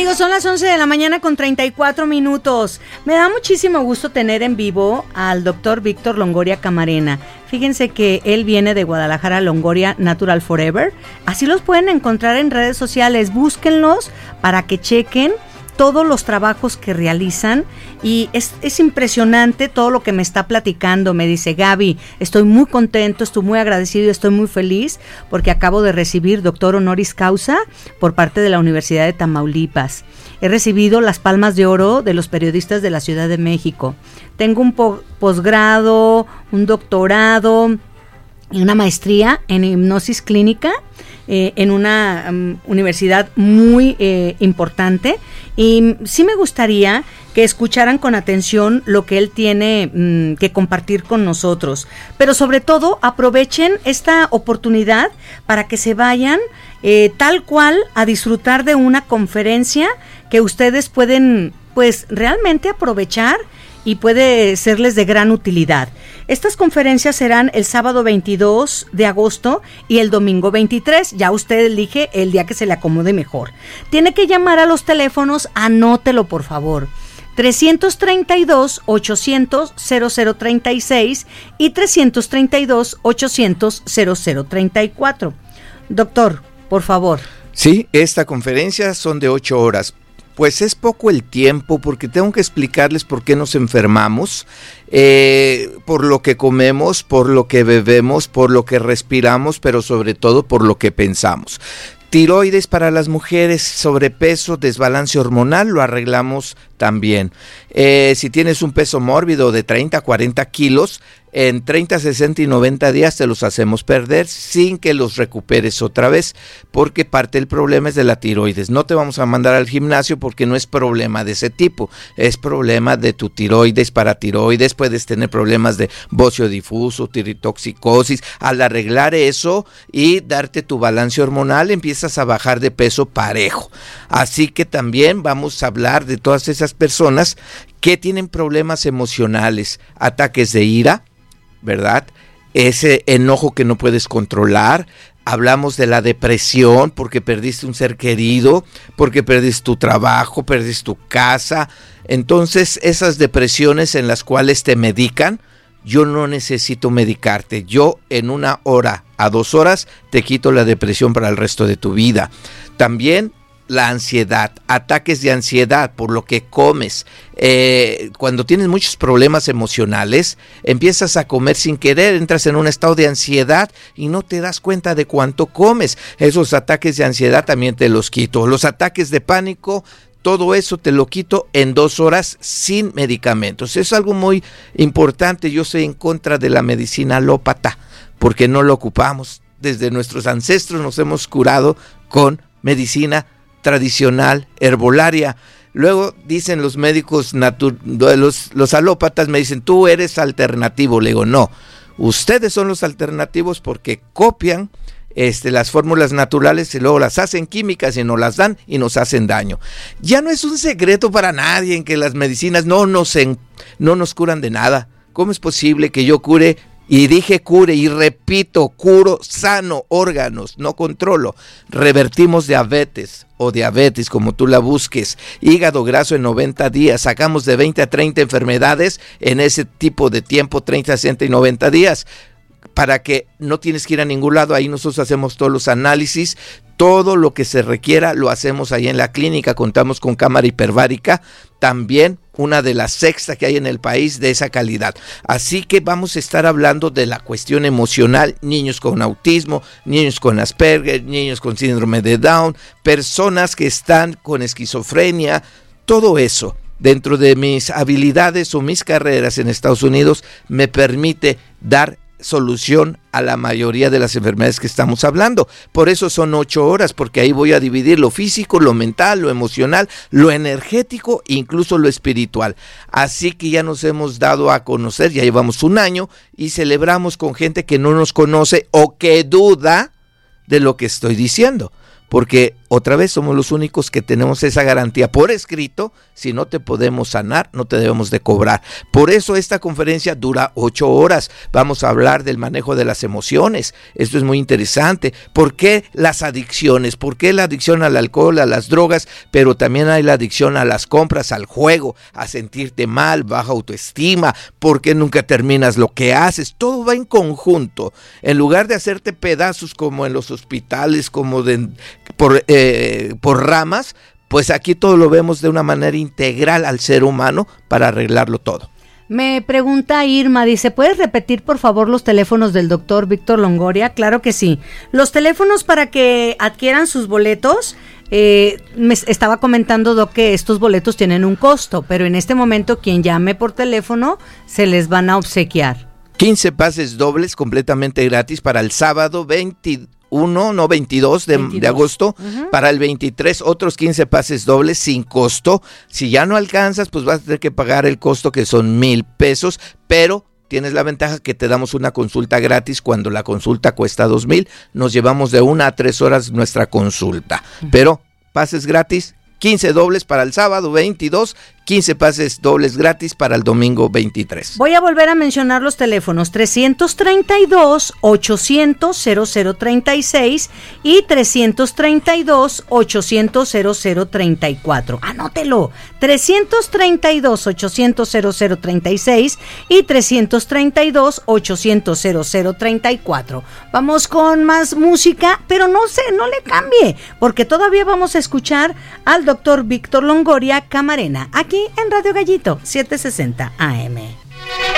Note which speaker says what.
Speaker 1: Amigos, son las 11 de la mañana con 34 minutos. Me da muchísimo gusto tener en vivo al doctor Víctor Longoria Camarena. Fíjense que él viene de Guadalajara, Longoria Natural Forever. Así los pueden encontrar en redes sociales. Búsquenlos para que chequen todos los trabajos que realizan y es impresionante todo lo que me está platicando. Me dice: Gaby, estoy muy contento, estoy muy agradecido y estoy muy feliz porque acabo de recibir doctor honoris causa por parte de la Universidad de Tamaulipas. He recibido las palmas de oro de los periodistas de la Ciudad de México. Tengo un posgrado, un doctorado y una maestría en hipnosis clínica en una universidad muy importante, y sí me gustaría que escucharan con atención lo que él tiene que compartir con nosotros, pero sobre todo aprovechen esta oportunidad para que se vayan tal cual a disfrutar de una conferencia que ustedes pueden pues realmente aprovechar y puede serles de gran utilidad. Estas conferencias serán el sábado 22 de agosto y el domingo 23. Ya usted elige el día que se le acomode mejor. Tiene que llamar a los teléfonos, anótelo por favor. 332-800-0036 y 332-800-0034. Doctor, por favor.
Speaker 2: Sí, esta conferencia son de 8 horas. Pues es poco el tiempo porque tengo que explicarles por qué nos enfermamos, por lo que comemos, por lo que bebemos, por lo que respiramos, pero sobre todo por lo que pensamos. Tiroides para las mujeres, sobrepeso, desbalance hormonal, lo arreglamos también. Si tienes un peso mórbido de 30 a 40 kilos, en 30, 60 y 90 días te los hacemos perder sin que los recuperes otra vez, porque parte del problema es de la tiroides. No te vamos a mandar al gimnasio porque no es problema de ese tipo, es problema de tu tiroides, paratiroides, puedes tener problemas de bocio difuso, tirotoxicosis. Al arreglar eso y darte tu balance hormonal, empiezas a bajar de peso parejo. Así que también vamos a hablar de todas esas personas que tienen problemas emocionales, ataques de ira, ¿verdad? Ese enojo que no puedes controlar. Hablamos de la depresión porque perdiste un ser querido, porque perdiste tu trabajo, perdiste tu casa. Entonces, esas depresiones en las cuales te medican, yo no necesito medicarte. Yo en 1 hora a 2 horas te quito la depresión para el resto de tu vida. También la ansiedad, ataques de ansiedad por lo que comes. Cuando tienes muchos problemas emocionales, empiezas a comer sin querer, entras en un estado de ansiedad y no te das cuenta de cuánto comes. Esos ataques de ansiedad también te los quito. Los ataques de pánico, todo eso te lo quito en 2 horas sin medicamentos. Es algo muy importante. Yo soy en contra de la medicina alópata porque no lo ocupamos. Desde nuestros ancestros nos hemos curado con medicina tradicional, herbolaria. Luego dicen los médicos, los alópatas me dicen, tú eres alternativo. Le digo, no, ustedes son los alternativos porque copian las fórmulas naturales y luego las hacen químicas y nos las dan y nos hacen daño. Ya no es un secreto para nadie en que las medicinas no nos curan de nada. ¿Cómo es posible que yo cure? Y dije cure y repito, curo, sano órganos, no controlo. Revertimos diabetes o diabetes, como tú la busques, hígado graso en 90 días, sacamos de 20 a 30 enfermedades en ese tipo de tiempo, 30, 60 y 90 días, para que no tienes que ir a ningún lado. Ahí nosotros hacemos todos los análisis, todo lo que se requiera lo hacemos ahí en la clínica, contamos con cámara hiperbárica, también una de las 6 que hay en el país de esa calidad. Así que vamos a estar hablando de la cuestión emocional, niños con autismo, niños con Asperger, niños con síndrome de Down, personas que están con esquizofrenia, todo eso. Dentro de mis habilidades o mis carreras en Estados Unidos me permite dar solución a la mayoría de las enfermedades que estamos hablando. Por eso son 8 horas, porque ahí voy a dividir lo físico, lo mental, lo emocional, lo energético, incluso lo espiritual. Así que ya nos hemos dado a conocer, ya llevamos 1 año y celebramos con gente que no nos conoce o que duda de lo que estoy diciendo, porque otra vez somos los únicos que tenemos esa garantía por escrito. Si no te podemos sanar, no te debemos de cobrar. Por eso esta conferencia dura 8 horas. Vamos a hablar del manejo de las emociones. Esto es muy interesante. ¿Por qué las adicciones? ¿Por qué la adicción al alcohol, a las drogas? Pero también hay la adicción a las compras, al juego, a sentirte mal, baja autoestima, ¿por qué nunca terminas lo que haces? Todo va en conjunto. En lugar de hacerte pedazos como en los hospitales, como por ramas, pues aquí todo lo vemos de una manera integral al ser humano para arreglarlo todo.
Speaker 1: Me pregunta Irma, dice, ¿puedes repetir por favor los teléfonos del doctor Víctor Longoria? Claro que sí. Los teléfonos para que adquieran sus boletos, me estaba comentando, Doc, que estos boletos tienen un costo, pero en este momento quien llame por teléfono se les van a obsequiar.
Speaker 2: 15 pases dobles completamente gratis para el sábado 22 de agosto, para el 23 otros 15 pases dobles sin costo. Si ya no alcanzas, pues vas a tener que pagar el costo, que son 1,000 pesos, pero tienes la ventaja que te damos una consulta gratis. Cuando la consulta cuesta 2,000, nos llevamos de 1 a 3 horas nuestra consulta, pero pases gratis, 15 dobles para el sábado 22, 15 pases dobles gratis para el domingo 23.
Speaker 1: Voy a volver a mencionar los teléfonos: 332-800-0036 y 332-800-0034. Anótelo, 332-800-0036 y 332-800-0034. Vamos con más música, pero no le cambie, porque todavía vamos a escuchar al doctor Víctor Longoria Camarena, aquí en Radio Gallito 760 AM.